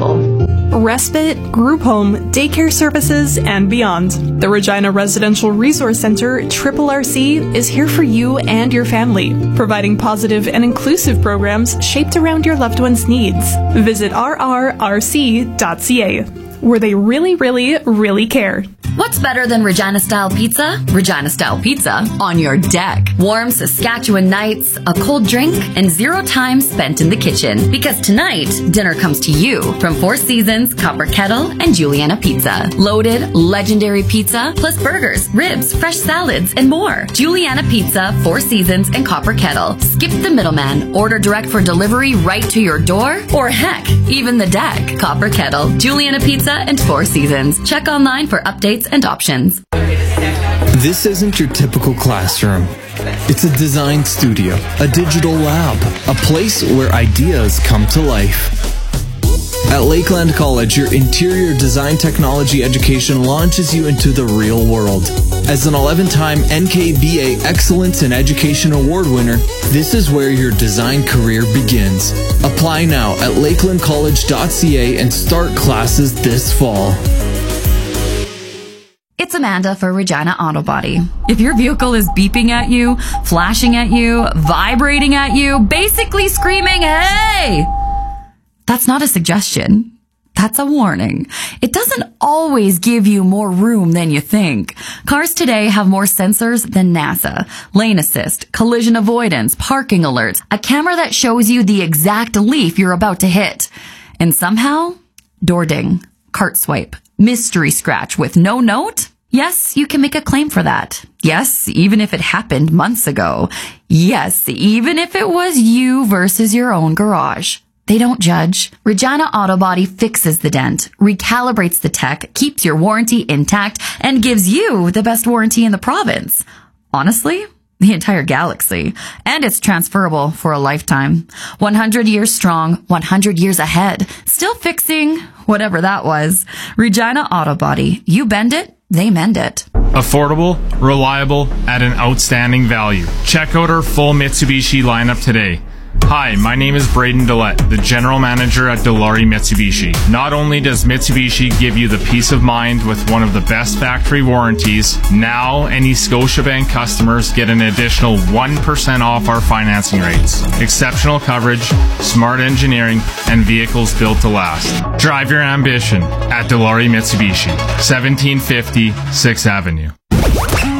people. Respite, group home, daycare services, and beyond. The Regina Residential Resource Center, RRC, is here for you and your family, providing positive and inclusive programs shaped around your loved one's needs. Visit rrrc.ca, where they really, really, really care. What's better than Regina-style pizza? Regina-style pizza on your deck. Warm Saskatchewan nights, a cold drink, and 0 time spent in the kitchen. Because tonight, dinner comes to you from Four Seasons, Copper Kettle, and Juliana Pizza. Loaded, legendary pizza, plus burgers, ribs, fresh salads, and more. Juliana Pizza, Four Seasons, and Copper Kettle. Skip the middleman. Order direct for delivery right to your door, or heck, even the deck. Copper Kettle, Juliana Pizza, and Four Seasons. Check online for updates and options. This isn't your typical classroom. It's a design studio, a digital lab, a place where ideas come to life. At Lakeland College, your interior design technology education launches you into the real world. As an 11-time NKBA Excellence in Education Award winner, this is where your design career begins. Apply now at lakelandcollege.ca and start classes this fall. It's Amanda for Regina Auto Body. If your vehicle is beeping at you, flashing at you, vibrating at you, basically screaming, "Hey!" that's not a suggestion. That's a warning. It doesn't always give you more room than you think. Cars today have more sensors than NASA. Lane assist, collision avoidance, parking alerts, a camera that shows you the exact leaf you're about to hit. And somehow, door ding, cart swipe, mystery scratch with no note? Yes, you can make a claim for that. Yes, even if it happened months ago. Yes, even if it was you versus your own garage. They don't judge. Regina Auto Body fixes the dent, recalibrates the tech, keeps your warranty intact, and gives you the best warranty in the province. Honestly, the entire galaxy. And it's transferable for a lifetime. 100 years strong, 100 years ahead. Still fixing whatever that was. Regina Auto Body. You bend it, they mend it. Affordable, reliable, at an outstanding value. Check out our full Mitsubishi lineup today. Hi, my name is Braden Dillette, the General Manager at Dilawri Mitsubishi. Not only does Mitsubishi give you the peace of mind with one of the best factory warranties, now any Scotiabank customers get an additional 1% off our financing rates. Exceptional coverage, smart engineering, and vehicles built to last. Drive your ambition at Dilawri Mitsubishi, 1750 6th Avenue.